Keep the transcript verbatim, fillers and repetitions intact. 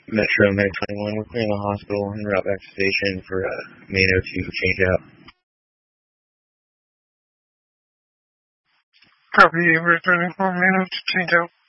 Metro Med twenty-one. We're clearing the hospital and route back to station for uh, Mano to change out. Copy, we're returning for Mano to change out.